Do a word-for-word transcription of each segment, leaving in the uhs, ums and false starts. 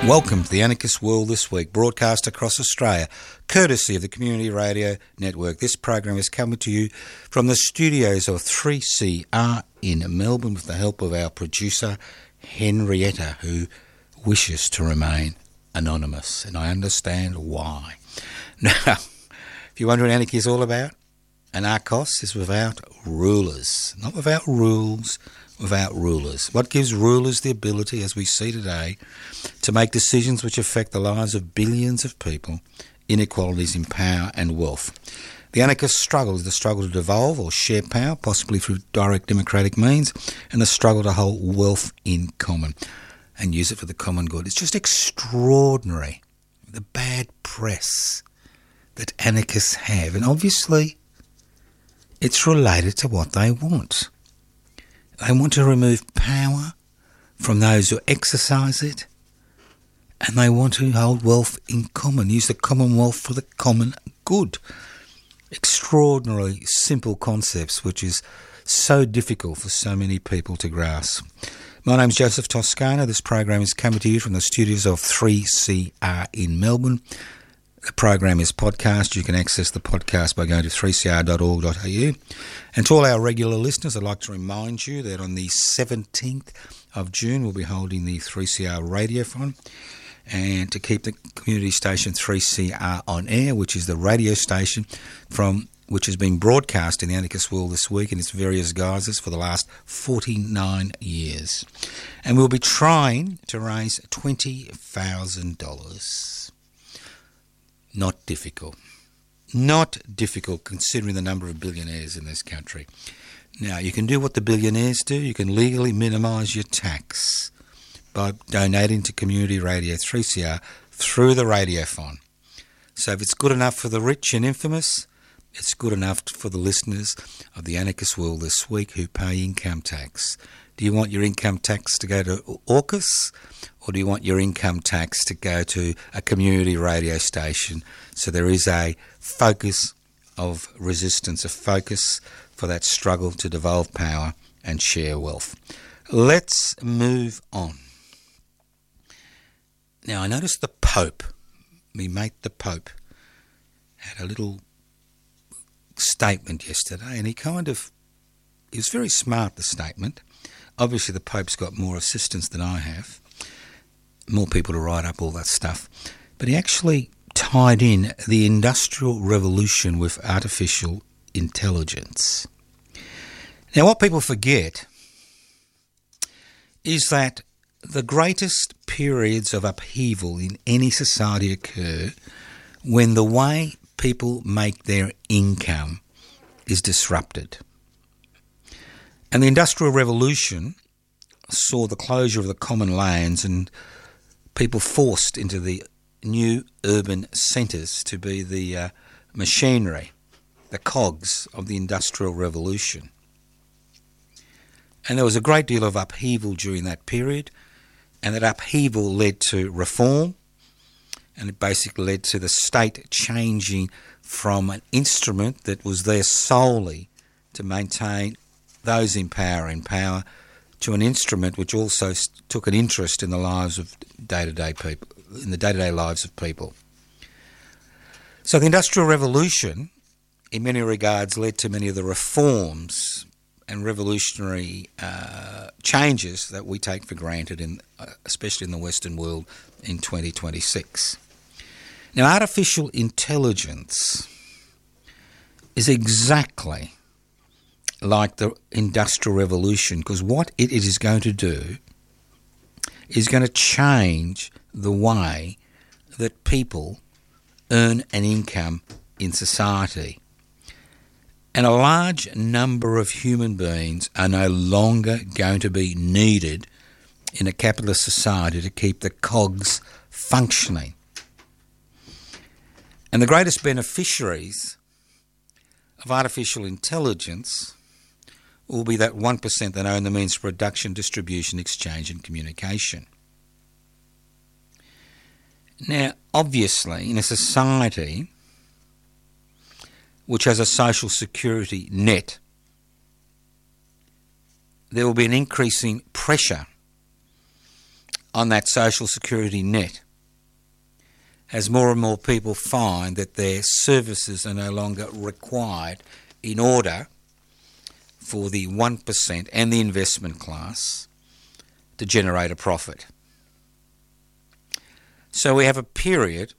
Welcome to the Anarchist World This Week, broadcast across Australia, courtesy of the Community Radio Network. This program is coming to you from the studios of three C R in Melbourne with the help of our producer, Henrietta, who wishes to remain anonymous, and I understand why. Now, if you wonder what anarchy is all about, anarchos is without rulers, not without rules, without rulers. What gives rulers the ability, as we see today, to make decisions which affect the lives of billions of people, inequalities in power and wealth. The anarchist struggle is the struggle to devolve or share power, possibly through direct democratic means, and the struggle to hold wealth in common and use it for the common good. It's just extraordinary, the bad press that anarchists have, and obviously it's related to what they want. They want to remove power from those who exercise it, and they want to hold wealth in common, use the commonwealth for the common good. Extraordinarily simple concepts, which is so difficult for so many people to grasp. My name's Joseph Toscano. This program is coming to you from the studios of three C R in Melbourne. The program is podcast. You can access the podcast by going to three c r dot org dot a u. And to all our regular listeners, I'd like to remind you that on the seventeenth of June, we'll be holding the three C R Radiothon. And to keep the community station three C R on air, which is the radio station from which has been broadcast in the Anarchist World This Week in its various guises for the last forty-nine years. And we'll be trying to raise twenty thousand dollars. Not difficult. Not difficult considering the number of billionaires in this country. Now, you can do what the billionaires do. You can legally minimise your tax by donating to Community Radio three C R through the Radiothon. So if it's good enough for the rich and infamous, it's good enough for the listeners of the Anarchist World This Week who pay income tax. Do you want your income tax to go to AUKUS, or do you want your income tax to go to a community radio station? So there is a focus of resistance, a focus for that struggle to devolve power and share wealth. Let's move on. Now, I noticed the Pope, me mate the Pope, had a little statement yesterday, and he kind of, he was very smart, the statement. Obviously, the Pope's got more assistants than I have, more people to write up all that stuff. But he actually tied in the Industrial Revolution with artificial intelligence. Now, what people forget is that the greatest periods of upheaval in any society occur when the way people make their income is disrupted. And the Industrial Revolution saw the closure of the common lands and people forced into the new urban centres to be the uh, machinery, the cogs of the Industrial Revolution. And there was a great deal of upheaval during that period, and that upheaval led to reform, and it basically led to the state changing from an instrument that was there solely to maintain those in power in power to an instrument which also took an interest in the lives of day-to-day people, in the day-to-day lives of people. So the Industrial Revolution, in many regards, led to many of the reforms and revolutionary uh, changes that we take for granted, in, uh, especially in the Western world in twenty twenty-six. Now, artificial intelligence is exactly like the Industrial Revolution, because what it is going to do is going to change the way that people earn an income in society. And a large number of human beings are no longer going to be needed in a capitalist society to keep the cogs functioning. And the greatest beneficiaries of artificial intelligence will be that one percent that own the means of production, distribution, exchange and communication. Now, obviously, in a society which has a social security net, there will be an increasing pressure on that social security net as more and more people find that their services are no longer required in order for the one percent and the investment class to generate a profit. So we have a period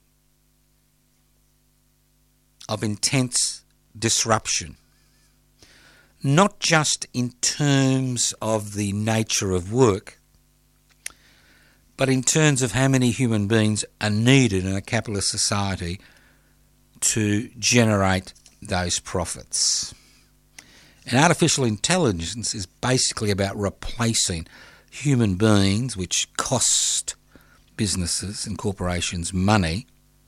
of intense disruption, not just in terms of the nature of work, but in terms of how many human beings are needed in a capitalist society to generate those profits. And artificial intelligence is basically about replacing human beings, which cost businesses and corporations money,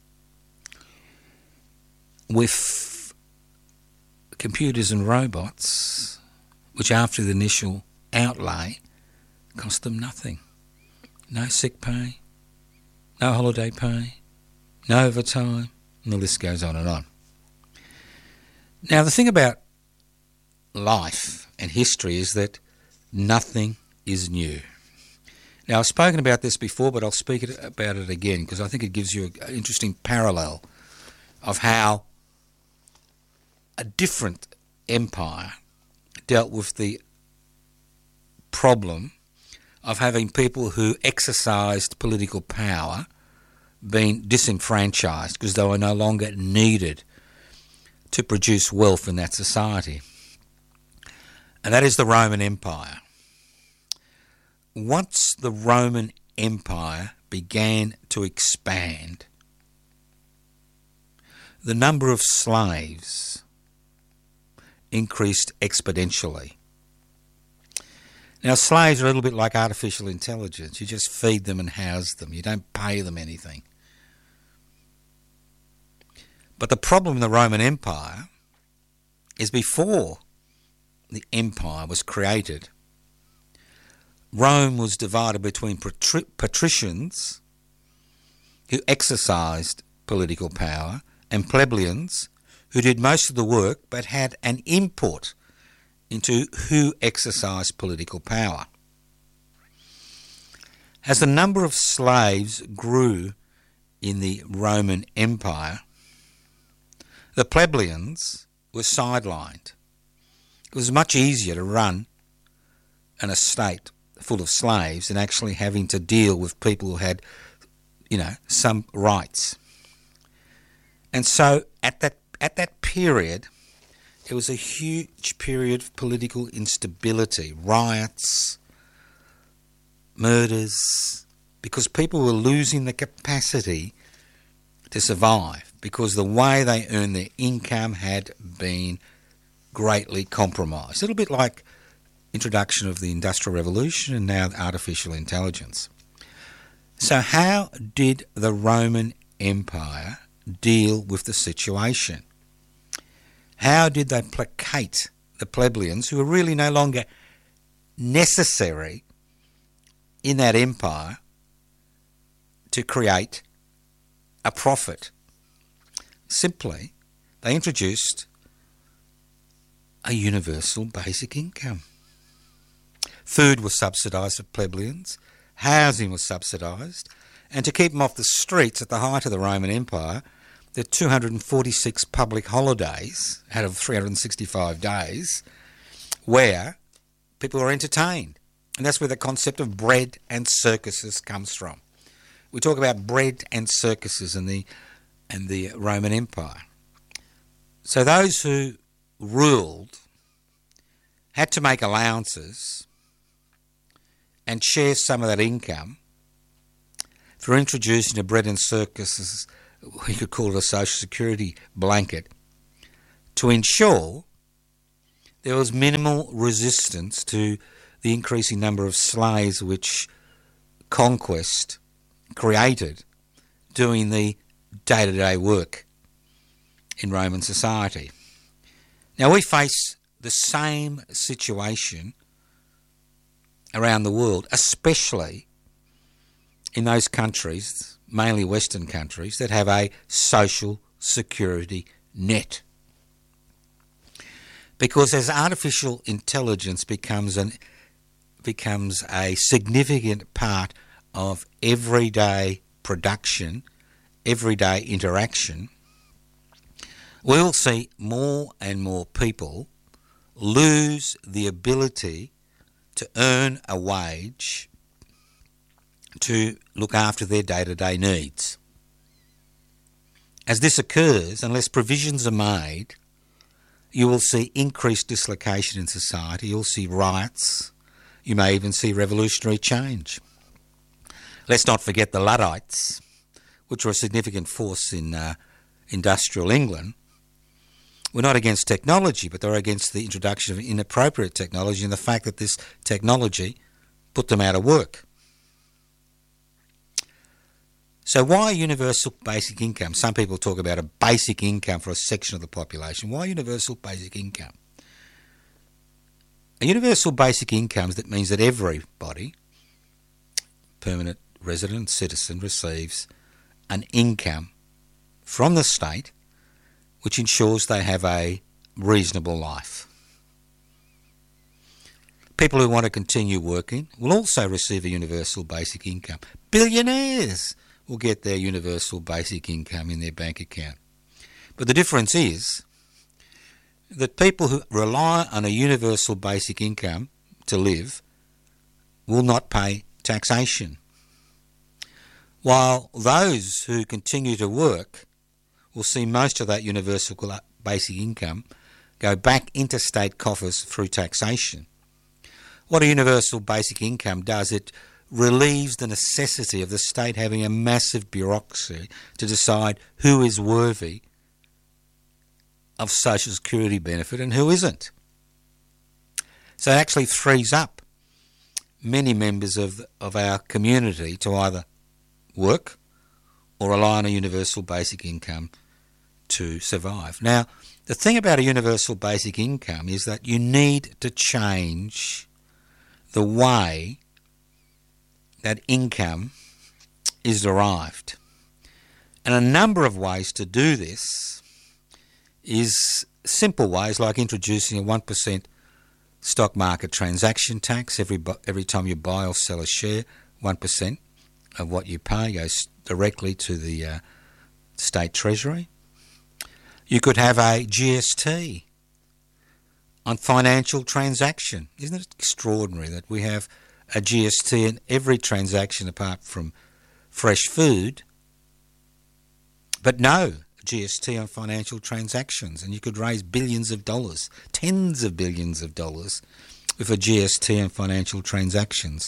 with computers and robots, which after the initial outlay cost them nothing. No sick pay, no holiday pay, no overtime, and the list goes on and on. Now, the thing about life and history is that nothing is new. Now, I've spoken about this before, but I'll speak it, about it again because I think it gives you an interesting parallel of how a different empire dealt with the problem of having people who exercised political power being disenfranchised because they were no longer needed to produce wealth in that society. And that is the Roman Empire. Once the Roman Empire began to expand, the number of slaves increased exponentially. Now, slaves are a little bit like artificial intelligence. You just feed them and house them. You don't pay them anything. But the problem in the Roman Empire is before the empire was created, Rome was divided between patri- patricians who exercised political power and plebeians who did most of the work but had an input into who exercised political power. As the number of slaves grew in the Roman Empire, the plebeians were sidelined. It was much easier to run an estate full of slaves than actually having to deal with people who had, you know, some rights. And so at that at that period, it was a huge period of political instability, riots, murders, because people were losing the capacity to survive because the way they earned their income had been greatly compromised. A little bit like introduction of the Industrial Revolution and now artificial intelligence. So how did the Roman Empire deal with the situation? How did they placate the plebeians who were really no longer necessary in that empire to create a profit? Simply, they introduced a universal basic income. Food was subsidised for plebeians, housing was subsidised, and to keep them off the streets at the height of the Roman Empire, the two hundred forty-six public holidays out of three hundred sixty-five days where people were entertained. And that's where the concept of bread and circuses comes from. We talk about bread and circuses in the, in the Roman Empire. So those who ruled had to make allowances and share some of that income for introducing a bread and circuses, we could call it a social security blanket, to ensure there was minimal resistance to the increasing number of slaves which conquest created doing the day-to-day work in Roman society. Now we face the same situation around the world, especially in those countries, mainly Western countries, that have a social security net. Because as artificial intelligence becomes an becomes a significant part of everyday production, everyday interaction, we'll see more and more people lose the ability to earn a wage to look after their day-to-day needs. As this occurs, unless provisions are made, you will see increased dislocation in society, you'll see riots, you may even see revolutionary change. Let's not forget the Luddites, which were a significant force in uh, industrial England. We're not against technology, but they're against the introduction of inappropriate technology and the fact that this technology put them out of work. So why universal basic income? Some people talk about a basic income for a section of the population. Why universal basic income? A universal basic income that means that everybody, permanent resident, citizen, receives an income from the state which ensures they have a reasonable life. People who want to continue working will also receive a universal basic income. Billionaires will get their universal basic income in their bank account. But the difference is that people who rely on a universal basic income to live will not pay taxation, while those who continue to work will see most of that universal basic income go back into state coffers through taxation. What a universal basic income does, it relieves the necessity of the state having a massive bureaucracy to decide who is worthy of social security benefit and who isn't. So it actually frees up many members of, of our community to either work or rely on a universal basic income to survive. Now, the thing about a universal basic income is that you need to change the way that income is derived. And a number of ways to do this is simple ways like introducing a one percent stock market transaction tax. Every every time you buy or sell a share, one percent of what you pay goes directly to the uh, state treasury. You could have a G S T on financial transaction. Isn't it extraordinary that we have a G S T in every transaction apart from fresh food, but no G S T on financial transactions? And you could raise billions of dollars, tens of billions of dollars with a G S T on financial transactions.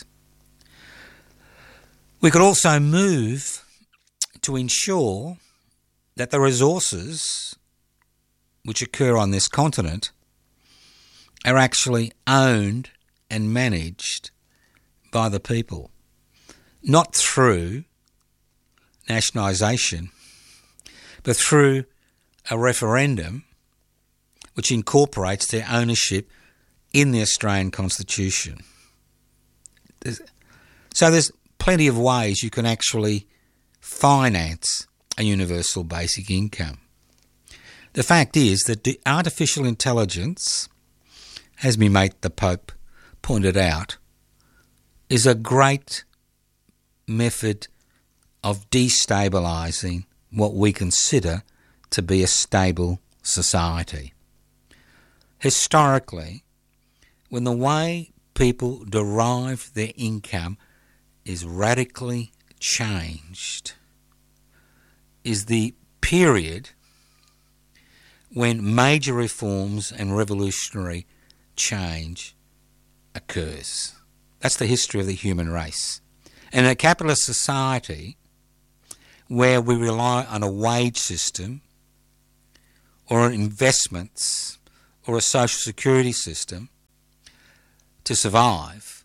We could also move to ensure that the resources which occur on this continent are actually owned and managed by the people, not through nationalisation, but through a referendum which incorporates their ownership in the Australian Constitution. There's, so there's plenty of ways you can actually finance a universal basic income. The fact is that the artificial intelligence, as my mate the Pope pointed out, is a great method of destabilising what we consider to be a stable society. Historically, when the way people derive their income is radically changed, is the period when major reforms and revolutionary change occurs. That's the history of the human race. And in a capitalist society where we rely on a wage system or on investments or a social security system to survive,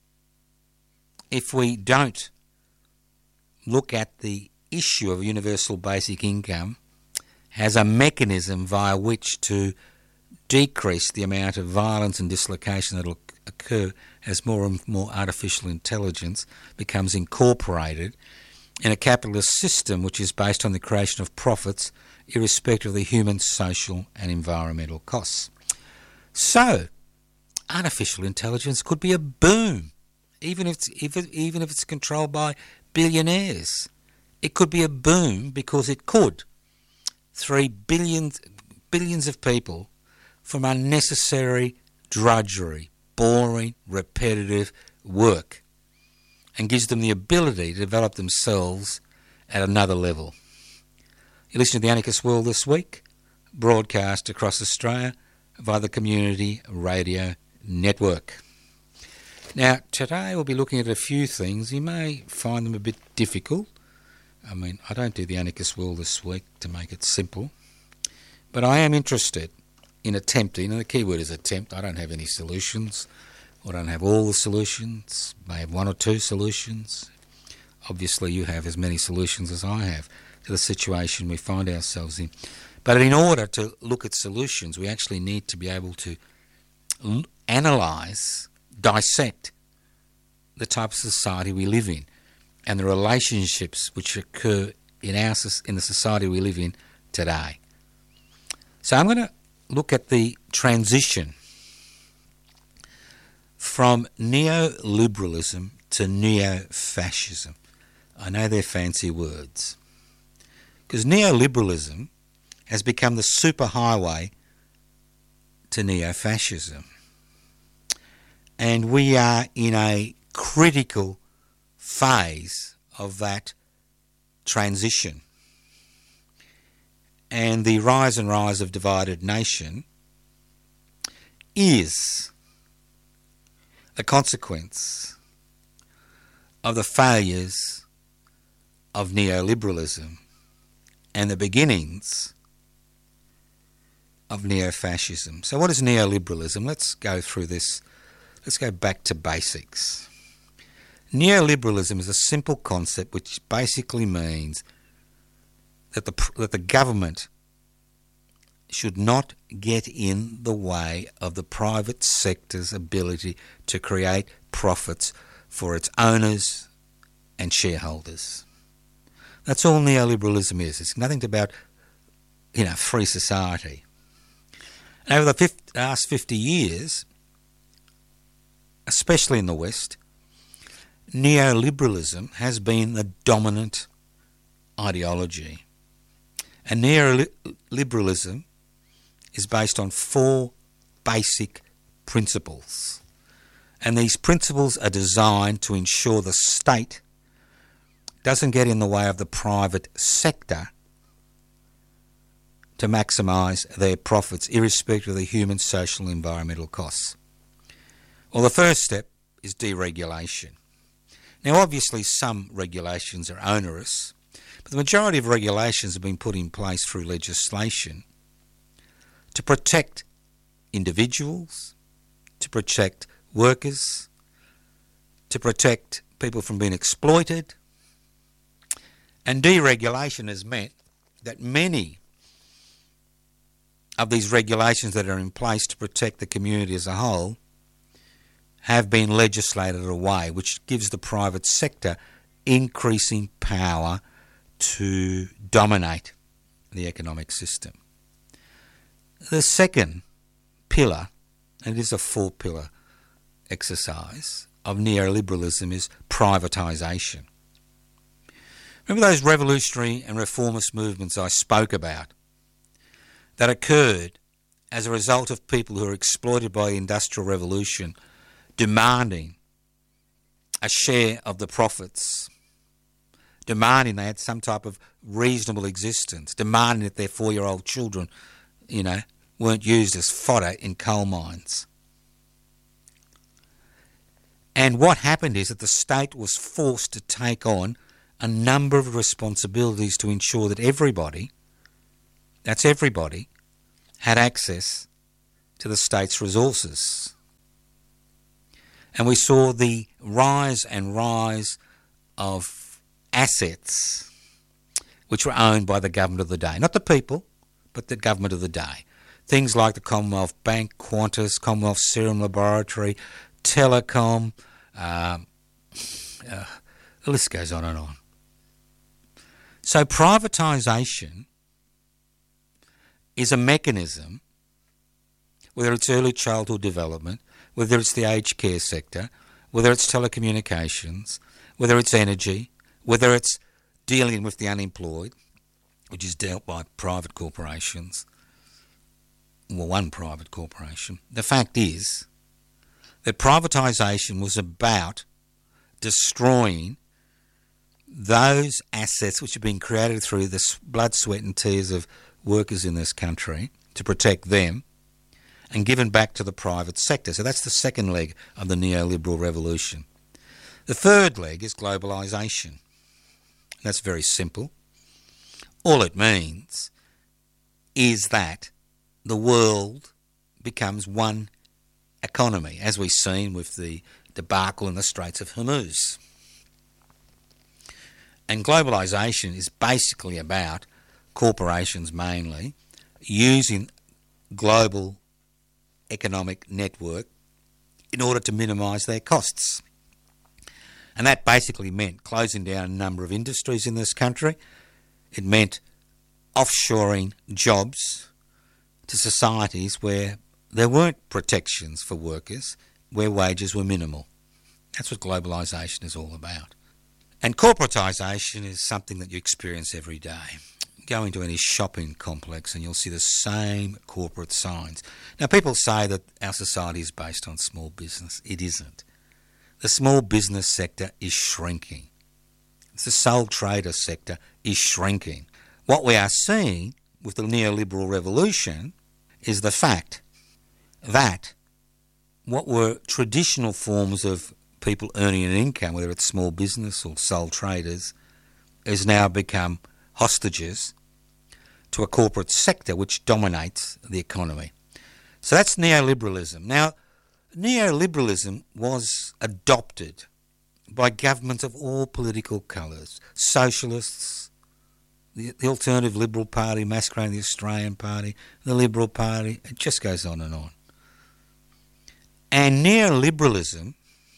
if we don't look at the issue of universal basic income as a mechanism via which to decrease the amount of violence and dislocation that will occur as more and more artificial intelligence becomes incorporated in a capitalist system which is based on the creation of profits irrespective of the human, social and environmental costs. So, artificial intelligence could be a boom even if it's, if it, even if it's controlled by billionaires. It could be a boom because it could. Three billions, billions of people from unnecessary drudgery, boring, repetitive work, and gives them the ability to develop themselves at another level. You listen to the Anarchist World this week, broadcast across Australia via the Community Radio Network. Now, today we'll be looking at a few things. You may find them a bit difficult. I mean, I don't do the Anarchist World this week to make it simple, but I am interested in attempting, and the key word is attempt. I don't have any solutions. I don't have all the solutions. I may have one or two solutions. Obviously, you have as many solutions as I have to the situation we find ourselves in. But in order to look at solutions, we actually need to be able to l- analyse, dissect the type of society we live in and the relationships which occur in our in the society we live in today. So I'm going to look at the transition from neoliberalism to neo-fascism. I know they're fancy words, because neoliberalism has become the superhighway to neo-fascism. And we are in a critical phase of that transition. And the rise and rise of divided nation is the consequence of the failures of neoliberalism and the beginnings of neo-fascism. So what is neoliberalism? Let's go through this. Let's go back to basics. Neoliberalism is a simple concept which basically means that the that the government should not get in the way of the private sector's ability to create profits for its owners and shareholders. That's all neoliberalism is. It's nothing about, you know, free society. And over the last fifty years, especially in the West, neoliberalism has been the dominant ideology. And neoliberalism is based on four basic principles. And these principles are designed to ensure the state doesn't get in the way of the private sector to maximise their profits, irrespective of the human, social and environmental costs. Well, the first step is deregulation. Now, obviously, some regulations are onerous, but the majority of regulations have been put in place through legislation to protect individuals, to protect workers, to protect people from being exploited. And deregulation has meant that many of these regulations that are in place to protect the community as a whole have been legislated away, which gives the private sector increasing power to dominate the economic system. The second pillar, and it is a four-pillar exercise, of neoliberalism is privatisation. Remember those revolutionary and reformist movements I spoke about that occurred as a result of people who were exploited by the Industrial Revolution demanding a share of the profits, demanding they had some type of reasonable existence, demanding that their four-year-old children, you know, weren't used as fodder in coal mines. And what happened is that the state was forced to take on a number of responsibilities to ensure that everybody, that's everybody, had access to the state's resources. And we saw the rise and rise of assets which were owned by the government of the day. Not the people, but the government of the day. Things like the Commonwealth Bank, Qantas, Commonwealth Serum Laboratory, Telecom, um, uh, the list goes on and on. So privatisation is a mechanism, whether it's early childhood development, whether it's the aged care sector, whether it's telecommunications, whether it's energy, whether it's dealing with the unemployed, which is dealt by private corporations, well, one private corporation. The fact is that privatisation was about destroying those assets which have been created through the blood, sweat and tears of workers in this country to protect them and given back to the private sector. So that's the second leg of the neoliberal revolution. The third leg is globalisation. That's very simple. All it means is that the world becomes one economy, as we've seen with the debacle in the Straits of Hormuz. And globalisation is basically about corporations mainly using global economic network in order to minimise their costs. And that basically meant closing down a number of industries in this country. It meant offshoring jobs to societies where there weren't protections for workers, where wages were minimal. That's what globalisation is all about. And corporatisation is something that you experience every day. Go into any shopping complex and you'll see the same corporate signs. Now, people say that our society is based on small business. It isn't. The small business sector is shrinking. The sole trader sector is shrinking. What we are seeing with the neoliberal revolution is the fact that what were traditional forms of people earning an income, whether it's small business or sole traders, has now become hostages to a corporate sector which dominates the economy. So that's neoliberalism. Now, neoliberalism was adopted by governments of all political colours. Socialists, the, the Alternative Liberal Party, masquerading the Australian Party, the Liberal Party, it just goes on and on. And neoliberalism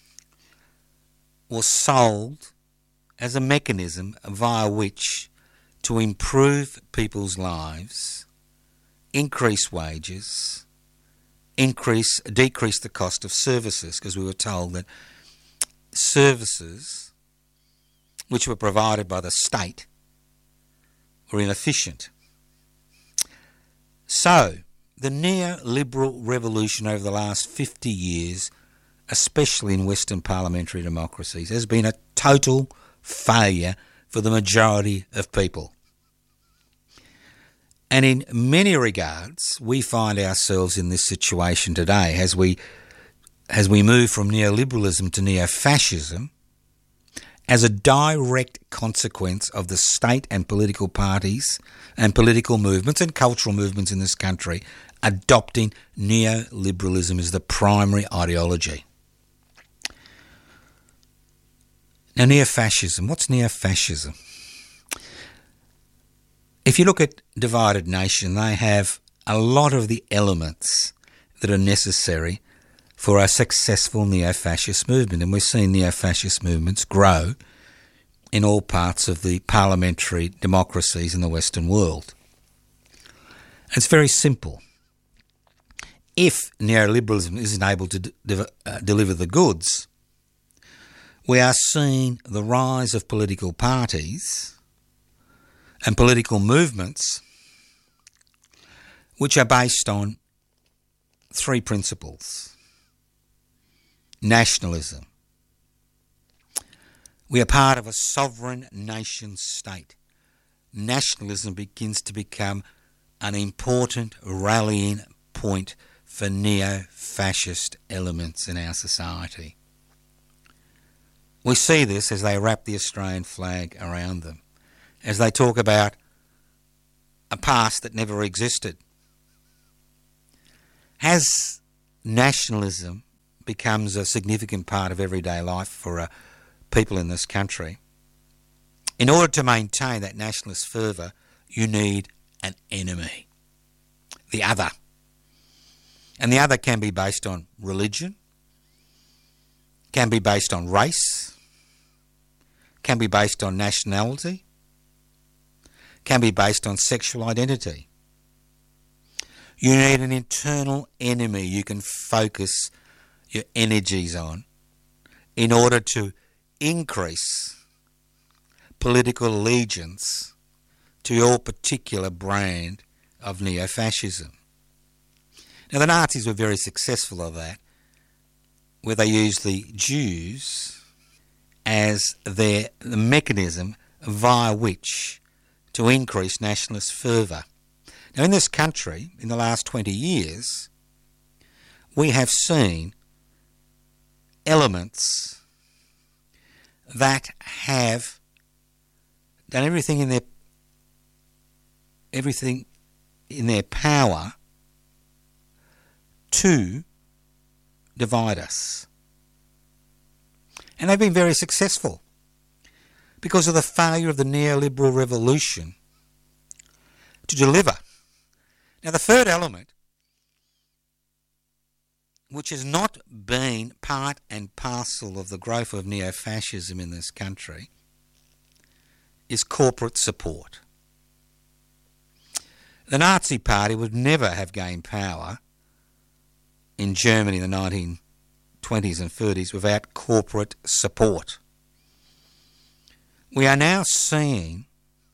was sold as a mechanism via which to improve people's lives, increase wages, increase, decrease the cost of services, because we were told that services which were provided by the state were inefficient. So, the neoliberal revolution over the last fifty years, especially in Western parliamentary democracies, has been a total failure for the majority of people. And in many regards, we find ourselves in this situation today as we as we move from neoliberalism to neo-fascism as a direct consequence of the state and political parties and political movements and cultural movements in this country adopting neoliberalism as the primary ideology. Now, neo-fascism, what's neo-fascism? If you look at Divided Nation, they have a lot of the elements that are necessary for a successful neo-fascist movement. And we're seeing neo-fascist movements grow in all parts of the parliamentary democracies in the Western world. It's very simple. If neoliberalism isn't able to de- uh, deliver the goods, we are seeing the rise of political parties and political movements which are based on three principles. Nationalism. We are part of a sovereign nation state. Nationalism begins to become an important rallying point for neo-fascist elements in our society. We see this as they wrap the Australian flag around them, as they talk about a past that never existed. As nationalism becomes a significant part of everyday life for uh, people in this country, in order to maintain that nationalist fervour, you need an enemy, the other. And the other can be based on religion, can be based on race, can be based on nationality, can be based on sexual identity. You need an internal enemy you can focus your energies on in order to increase political allegiance to your particular brand of neo-fascism. Now, the Nazis were very successful at that, where they used the Jews as their the mechanism via which to increase nationalist fervour. Now, in this country, in the last twenty years, we have seen elements that have done everything in their everything in their power to divide us. And they've been very successful because of the failure of the neoliberal revolution to deliver. Now, the third element, which has not been part and parcel of the growth of neo-fascism in this country, is corporate support. The Nazi Party would never have gained power in Germany in the nineteen twenties and thirties without corporate support. We are now seeing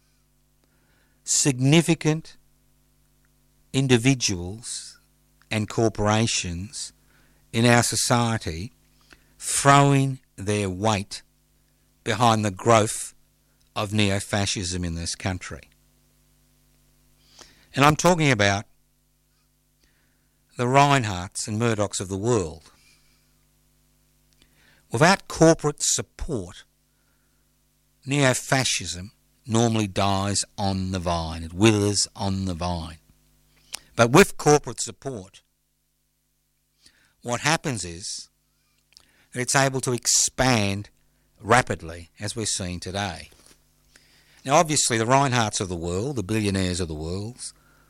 significant individuals and corporations in our society throwing their weight behind the growth of neo-fascism in this country. And I'm talking about the Reinhardts and Murdochs of the world. Without corporate support, neo-fascism normally dies on the vine. It withers on the vine. But with corporate support, what happens is that it's able to expand rapidly, as we're seeing today. Now, obviously, the Reinhardts of the world, the billionaires of the world,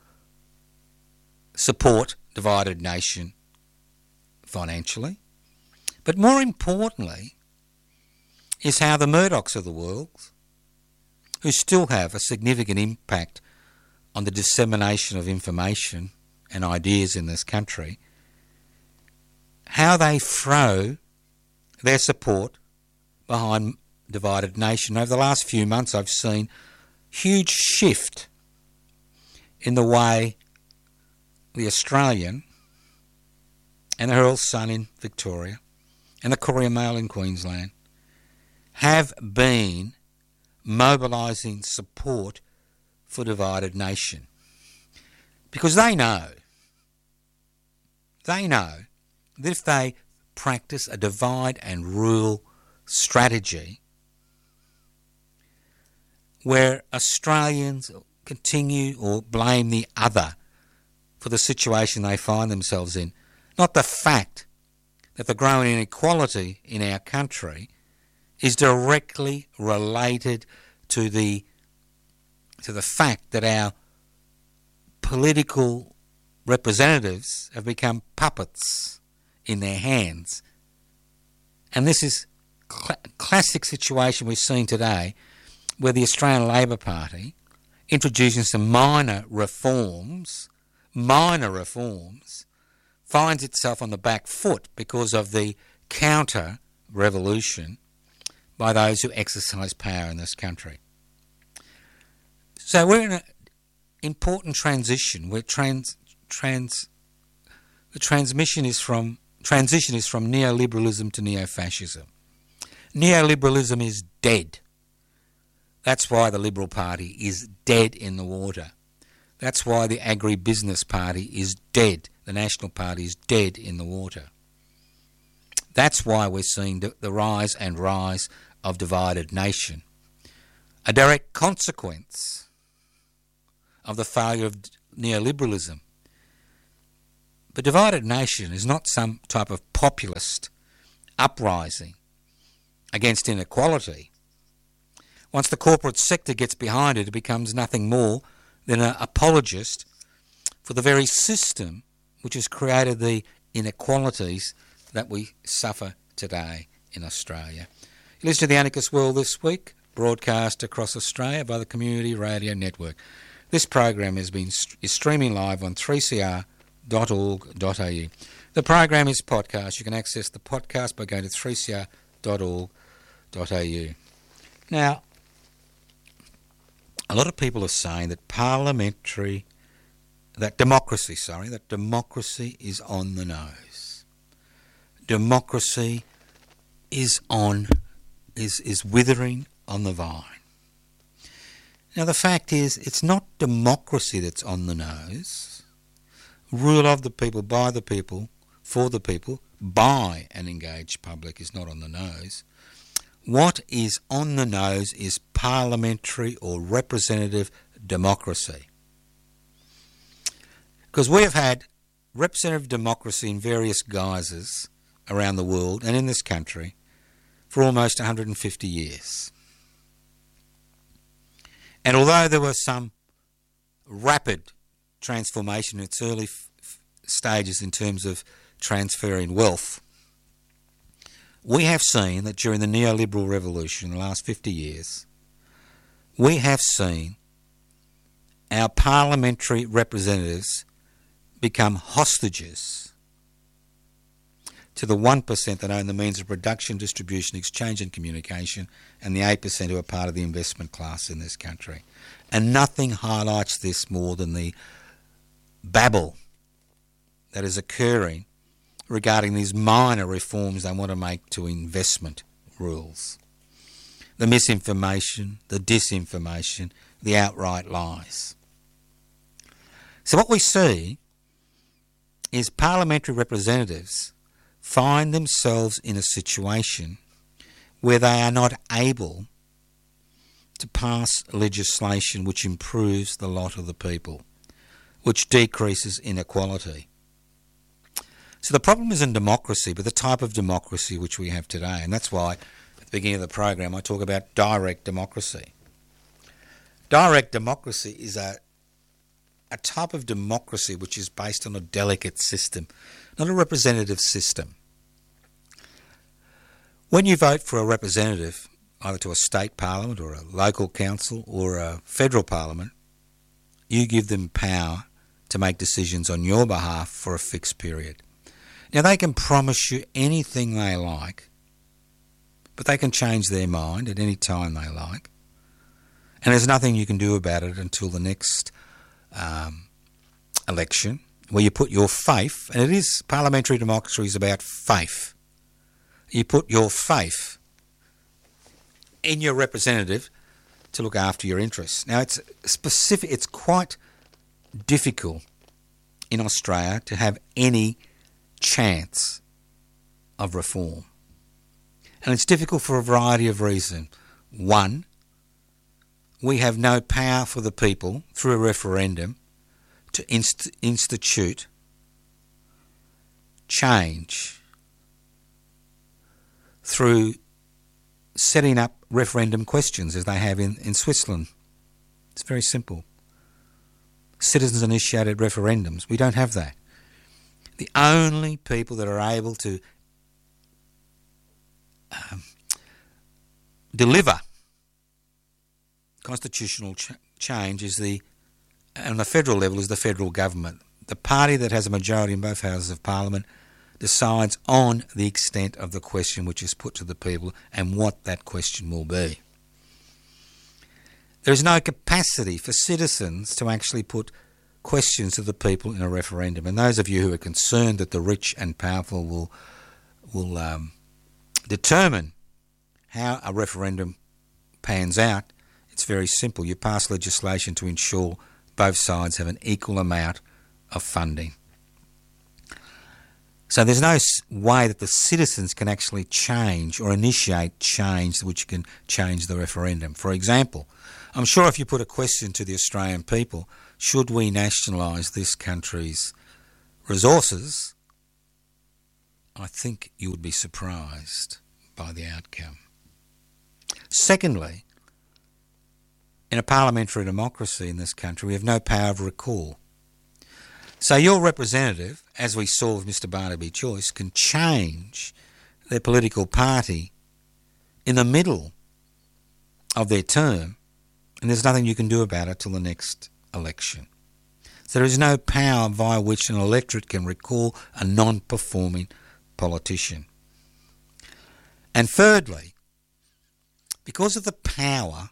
support divided nation financially. But more importantly is how the Murdochs of the world, who still have a significant impact on the dissemination of information and ideas in this country, how they throw their support behind divided nation. Over the last few months I've seen huge shift in the way the Australian and the Herald Sun in Victoria and the Courier Mail in Queensland have been mobilising support for divided nation. Because they know, they know that if they practice a divide and rule strategy where Australians continue or blame the other for the situation they find themselves in, not the fact that the growing inequality in our country is directly related to the to the fact that our political representatives have become puppets in their hands. And this is a cl- classic situation we're seeing today, where the Australian Labor Party, introducing some minor reforms, minor reforms, finds itself on the back foot because of the counter-revolution by those who exercise power in this country. So we're in an important transition where trans, trans, the transmission is from, transition is from neoliberalism to neo-fascism. Neoliberalism is dead. That's why the Liberal Party is dead in the water. That's why the Agribusiness Party is dead. The National Party is dead in the water. That's why we're seeing the rise and rise of divided nation. A direct consequence of the failure of neoliberalism. But divided nation is not some type of populist uprising against inequality. Once the corporate sector gets behind it, it becomes nothing more than an apologist for the very system which has created the inequalities that we suffer today in Australia. You listen to The Anarchist World this week, broadcast across Australia by the Community Radio Network. This program has been is streaming live on three c r dot org dot a u. The program is podcast. You can access the podcast by going to three c r dot org dot a u. Now, a lot of people are saying that parliamentary, that democracy, sorry, that democracy is on the nose. Democracy is on, is, is withering on the vine. Now, the fact is, it's not democracy that's on the nose. Rule of the people, by the people, for the people, by an engaged public is not on the nose. What is on the nose is parliamentary or representative democracy. Because we have had representative democracy in various guises around the world and in this country for almost one hundred fifty years. And although there was some rapid transformation in its early f- f- stages in terms of transferring wealth, we have seen that during the neoliberal revolution in the last fifty years, we have seen our parliamentary representatives become hostages to the one percent that own the means of production, distribution, exchange and communication, and the eight percent who are part of the investment class in this country. And nothing highlights this more than the babble that is occurring regarding these minor reforms they want to make to investment rules. The misinformation, the disinformation, the outright lies. So what we see is parliamentary representatives find themselves in a situation where they are not able to pass legislation which improves the lot of the people, which decreases inequality. So the problem isn't democracy, but the type of democracy which we have today. And that's why at the beginning of the program I talk about direct democracy. Direct democracy is a, a type of democracy which is based on a delicate system, not a representative system. When you vote for a representative, either to a state parliament or a local council or a federal parliament, you give them power to make decisions on your behalf for a fixed period. Now, they can promise you anything they like, but they can change their mind at any time they like, and there's nothing you can do about it until the next um, election, where you put your faith, and it is, parliamentary democracy is about faith. You put your faith in your representative to look after your interests. Now, it's specific. It's quite difficult in Australia to have any chance of reform. And it's difficult for a variety of reasons. One, we have no power for the people through a referendum to inst- institute change through setting up referendum questions as they have in, in Switzerland. It's very simple. Citizens-initiated referendums. We don't have that. The only people that are able to um, deliver constitutional ch- change is the, on the federal level, is the federal government. The party that has a majority in both houses of parliament decides on the extent of the question which is put to the people and what that question will be. There is no capacity for citizens to actually put questions to the people in a referendum. And those of you who are concerned that the rich and powerful will will um, determine how a referendum pans out, it's very simple. You pass legislation to ensure both sides have an equal amount of funding. So there's no way that the citizens can actually change or initiate change which can change the referendum. For example, I'm sure if you put a question to the Australian people, should we nationalise this country's resources, I think you would be surprised by the outcome. Secondly, in a parliamentary democracy in this country, we have no power of recall. So your representative, as we saw with Mister Barnaby Joyce, can change their political party in the middle of their term, and there's nothing you can do about it till the next election. So there is no power via which an electorate can recall a non-performing politician. And thirdly, because of the power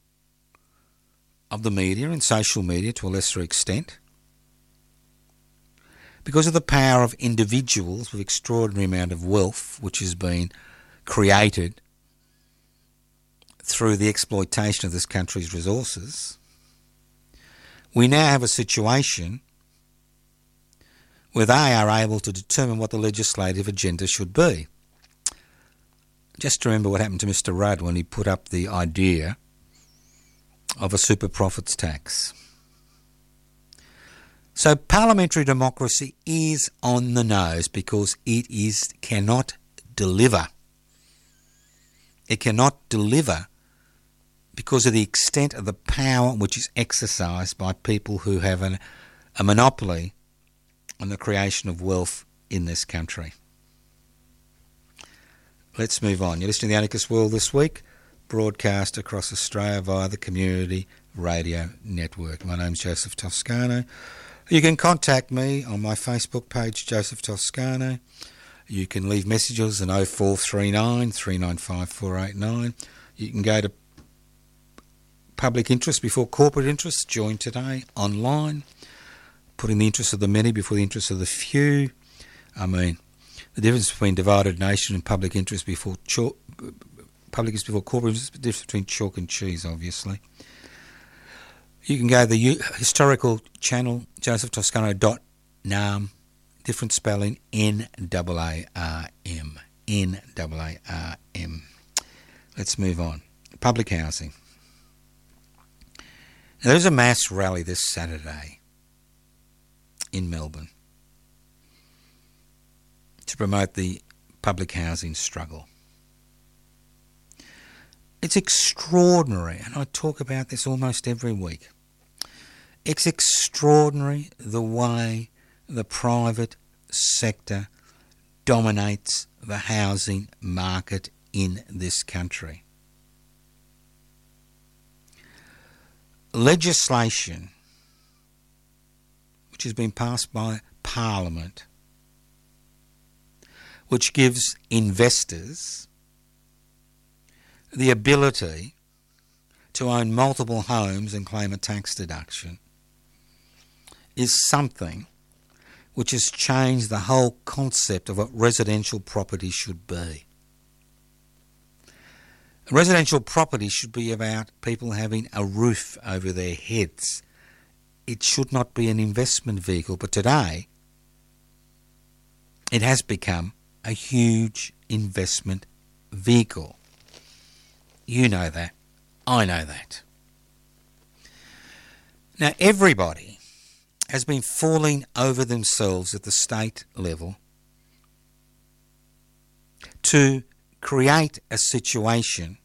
of the media and social media to a lesser extent, because of the power of individuals with extraordinary amount of wealth which has been created through the exploitation of this country's resources, we now have a situation where they are able to determine what the legislative agenda should be. Just remember what happened to Mister Rudd when he put up the idea of a super profits tax. So parliamentary democracy is on the nose because it is cannot deliver. It cannot deliver because of the extent of the power which is exercised by people who have an, a monopoly on the creation of wealth in this country. Let's move on. You're listening to the Anarchist World this week, broadcast across Australia via the Community Radio Network. My name's Joseph Toscano. You can contact me on my Facebook page, Joseph Toscano. You can leave messages on oh four three nine, three nine five, four eight nine. You can go to Public Interest Before Corporate Interests. Join today online. Putting the interests of the many before the interests of the few. I mean, the difference between divided nation and public interest before chalk, public interest before corporate interest, the difference between chalk and cheese, obviously. You can go to the U- historical channel, joseph toscano dot nam, different spelling, N A A R M. N A A R M. Let's move on. Public housing. Now, there's a mass rally this Saturday in Melbourne to promote the public housing struggle. It's extraordinary, and I talk about this almost every week. It's extraordinary the way the private sector dominates the housing market in this country. Legislation which has been passed by Parliament, which gives investors the ability to own multiple homes and claim a tax deduction, is something which has changed the whole concept of what residential property should be. Residential property should be about people having a roof over their heads. It should not be an investment vehicle, but today it has become a huge investment vehicle. You know that. I know that. Now, everybody has been falling over themselves at the state level to create a situation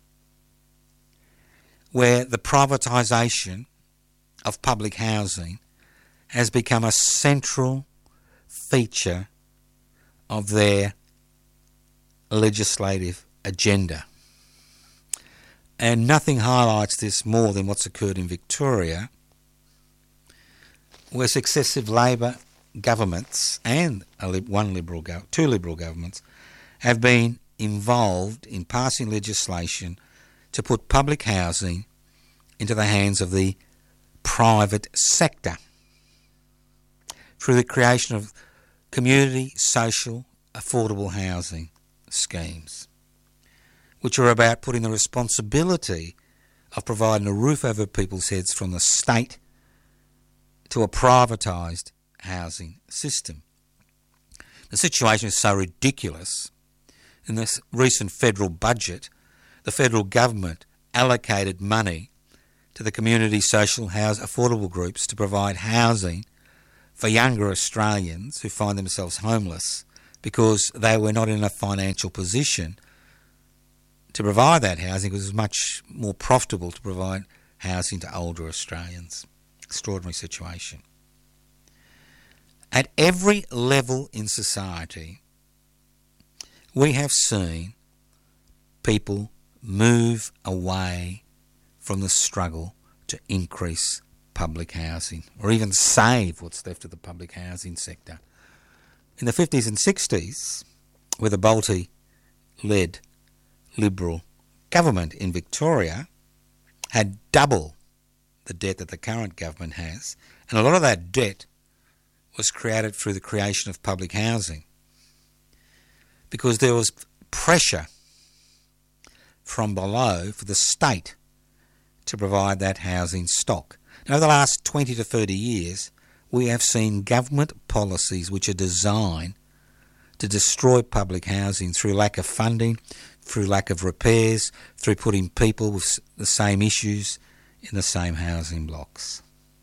where the privatisation of public housing has become a central feature of their legislative agenda. And nothing highlights this more than what's occurred in Victoria, where successive Labor governments and a li- one Liberal, go- two Liberal governments have been involved in passing legislation to put public housing into the hands of the private sector through the creation of community, social, affordable housing schemes, which are about putting the responsibility of providing a roof over people's heads from the state to a privatised housing system. The situation is so ridiculous. In this recent federal budget, the federal government allocated money to the community social house affordable groups to provide housing for younger Australians who find themselves homeless because they were not in a financial position to provide that housing, because it was much more profitable to provide housing to older Australians. Extraordinary situation. At every level in society, we have seen people move away from the struggle to increase public housing, or even save what's left of the public housing sector. In the fifties and sixties, with the Bolte-led Liberal government in Victoria had double the debt that the current government has, and a lot of that debt was created through the creation of public housing because there was pressure from below for the state to provide that housing stock. Now, over the last twenty to thirty years, we have seen government policies which are designed to destroy public housing through lack of funding, through lack of repairs, through putting people with the same issues in the same housing blocks.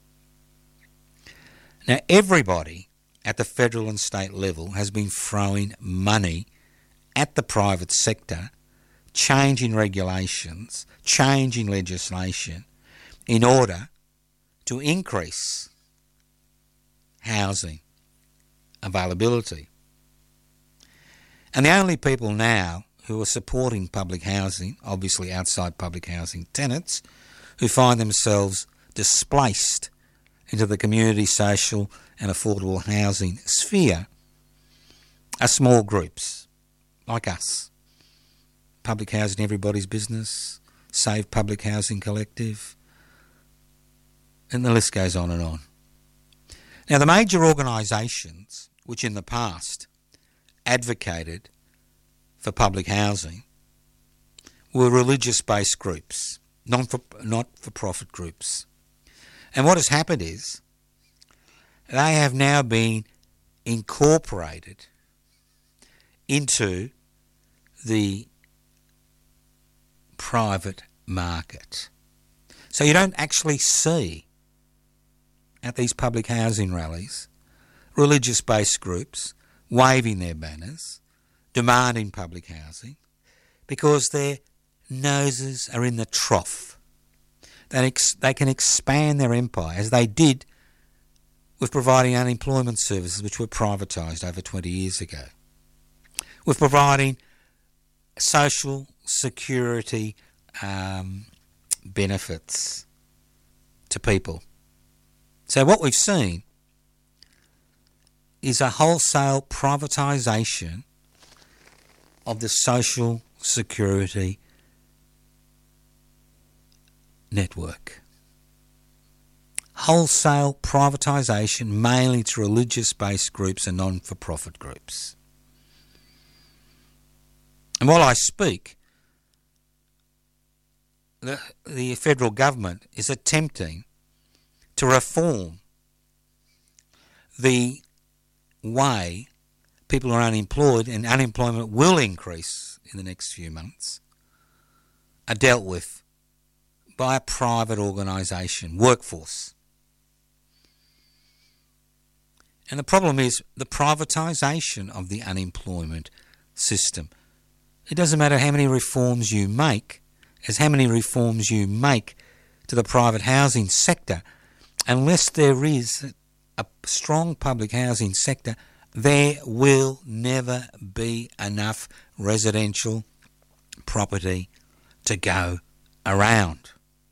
Now, everybody at the federal and state level has been throwing money at the private sector, changing regulations, changing legislation in order to increase housing availability. And the only people now who are supporting public housing, obviously outside public housing tenants, who find themselves displaced into the community, social and affordable housing sphere, are small groups like us. Public Housing Everybody's Business, Save Public Housing Collective, and the list goes on and on. Now, the major organisations which in the past advocated for public housing were religious-based groups, non-for, not-for-profit groups. And what has happened is they have now been incorporated into the private market. So you don't actually see at these public housing rallies religious-based groups waving their banners, demanding public housing, because their noses are in the trough. They, ex- they can expand their empire, as they did with providing unemployment services which were privatised over twenty years ago, with providing social security um, benefits to people. So what we've seen is a wholesale privatisation of the social security network. Wholesale privatisation mainly to religious-based groups and non-for-profit groups. And while I speak, the, the federal government is attempting to reform the way people are unemployed, and unemployment will increase in the next few months, are dealt with by a private organisation, Workforce. And the problem is the privatisation of the unemployment system. It doesn't matter how many reforms you make, as how many reforms you make to the private housing sector, unless there is a strong public housing sector, there will never be enough residential property to go around.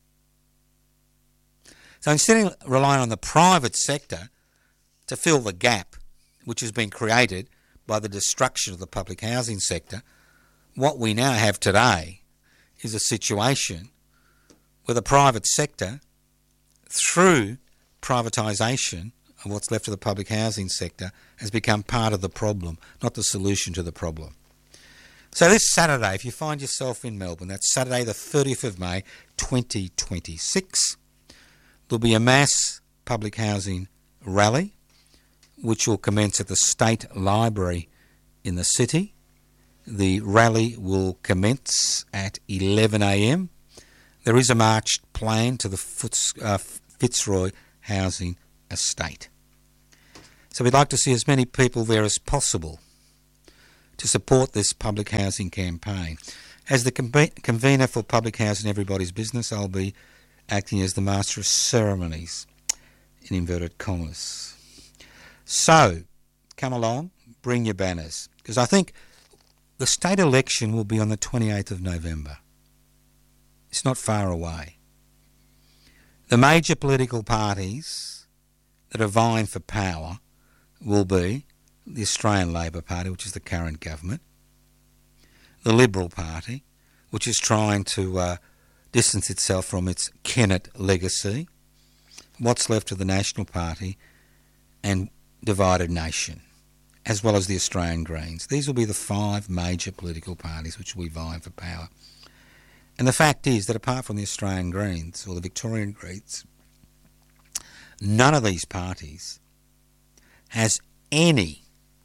So instead of relying on the private sector to fill the gap which has been created by the destruction of the public housing sector, what we now have today is a situation where the private sector, through privatisation of what's left of the public housing sector, has become part of the problem, not the solution to the problem. So this Saturday, if you find yourself in Melbourne, that's Saturday the thirtieth of May twenty twenty-six, there'll be a mass public housing rally which will commence at the State Library in the city. The rally will commence at eleven a m. There is a march planned to the Fitz, uh, Fitzroy Housing Estate. So we'd like to see as many people there as possible to support this public housing campaign. As the conve- convener for Public Housing Everybody's Business, I'll be acting as the Master of Ceremonies, in inverted commas. So, come along, bring your banners, because I think the state election will be on the twenty-eighth of November. It's not far away. The major political parties that are vying for power will be the Australian Labor Party, which is the current government, the Liberal Party, which is trying to uh, distance itself from its Kennett legacy, what's left of the National Party, and Divided Nation, as well as the Australian Greens. These will be the five major political parties which will be vying for power. And the fact is that apart from the Australian Greens, or the Victorian Greens, none of these parties has any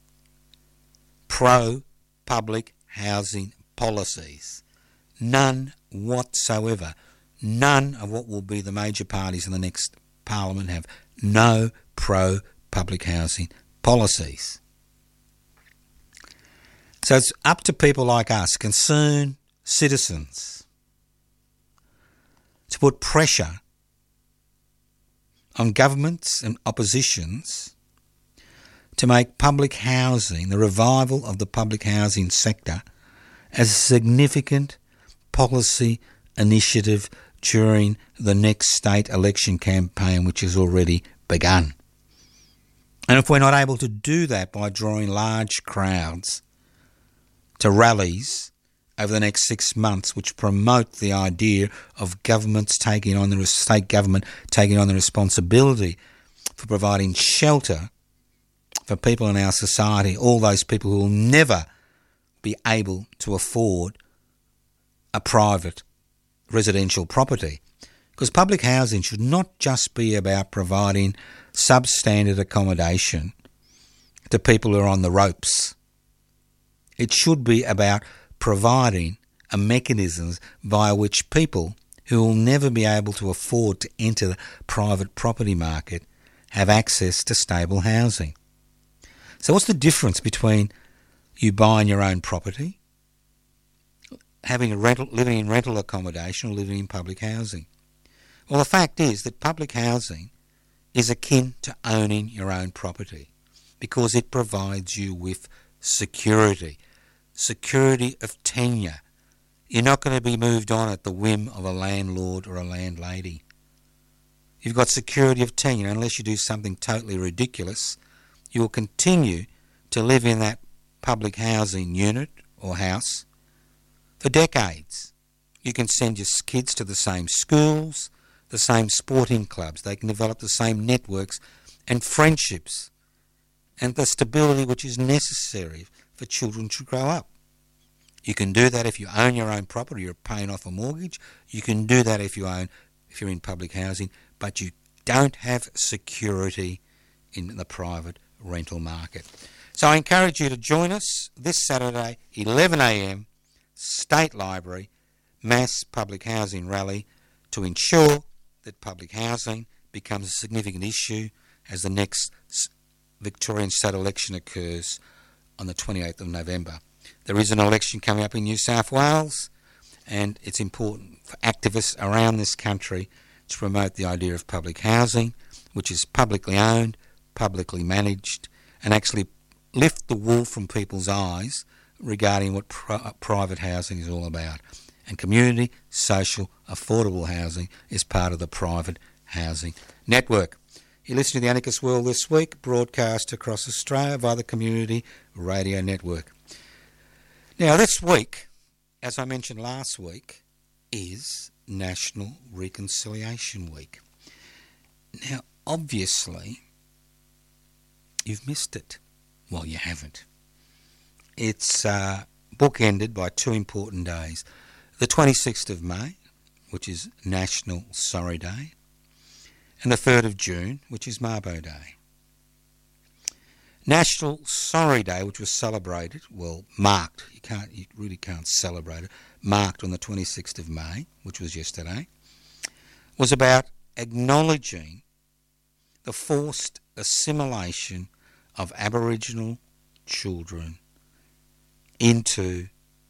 pro-public housing policies. None whatsoever. None of what will be the major parties in the next Parliament have no pro-public housing policies. So it's up to people like us, concerned citizens, to put pressure on governments and oppositions to make public housing, the revival of the public housing sector, as a significant policy initiative during the next state election campaign, which has already begun. And if we're not able to do that by drawing large crowds to rallies over the next six months, which promote the idea of governments taking on the state government taking on the responsibility for providing shelter for people in our society, all those people who will never be able to afford a private residential property. Because public housing should not just be about providing substandard accommodation to people who are on the ropes. It should be about providing a mechanism via which people who will never be able to afford to enter the private property market have access to stable housing. So what's the difference between you buying your own property, having a rental, living in rental accommodation, or living in public housing? Well, the fact is that public housing is akin to owning your own property because it provides you with security, security of tenure. You're not going to be moved on at the whim of a landlord or a landlady. You've got security of tenure. Unless you do something totally ridiculous, you will continue to live in that public housing unit or house for decades. You can send your kids to the same schools, the same sporting clubs. They can develop the same networks and friendships and the stability which is necessary for children to grow up. You can do that if you own your own property, you're paying off a mortgage. You can do that if you own, if you're in public housing, but you don't have security in the private rental market. So I encourage you to join us this Saturday, eleven a m, State Library, mass public housing rally to ensure that public housing becomes a significant issue as the next Victorian state election occurs on the twenty-eighth of November. There is an election coming up in New South Wales, and it's important for activists around this country to promote the idea of public housing, which is publicly owned, publicly managed, and actually lift the wool from people's eyes regarding what pri- private housing is all about. And community, social, affordable housing is part of the private housing network. You listen to the Anarchist World this week, broadcast across Australia via the Community Radio Network. Now, this week, as I mentioned last week, is National Reconciliation Week. Now, obviously, you've missed it. Well, you haven't. It's uh, bookended by two important days. The twenty-sixth of May, which is National Sorry Day, and the third of June, which is Mabo Day. National Sorry Day, which was celebrated, well, marked, you can't, you really can't celebrate it, marked on the twenty-sixth of May, which was yesterday, was about acknowledging the forced assimilation of Aboriginal children into